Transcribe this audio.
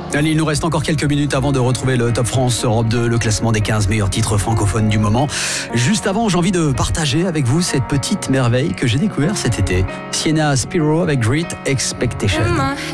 Allez, il nous reste encore quelques minutes avant de retrouver le Top France Europe 2, le classement des 15 meilleurs titres francophones du moment. Juste avant, j'ai envie de partager avec vous cette petite merveille que j'ai découverte cet été. Sienna Spiro avec Great Expectation.